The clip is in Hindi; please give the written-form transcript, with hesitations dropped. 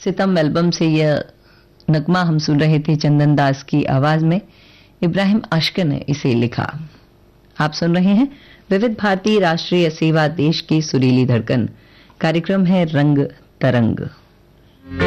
सितम एल्बम से यह नगमा हम सुन रहे थे चंदन दास की आवाज में। इब्राहिम आशिक ने इसे लिखा। आप सुन रहे हैं विविध भारती राष्ट्रीय सेवा, देश की सुरीली धड़कन। कार्यक्रम है रंग तरंग।